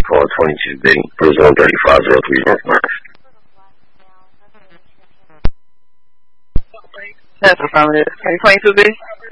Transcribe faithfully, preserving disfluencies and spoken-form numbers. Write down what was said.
Call twenty-two B, Cruise one thirty-five oh three northwest. That's affirmative. Are you twenty-two B?